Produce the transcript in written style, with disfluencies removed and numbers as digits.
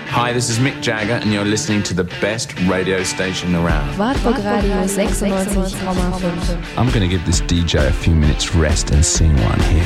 Hi, this is Mick Jagger and you're listening to the best radio station around. Wartburg Radio 96,5. I'm going to give this DJ a few minutes rest and sing one here.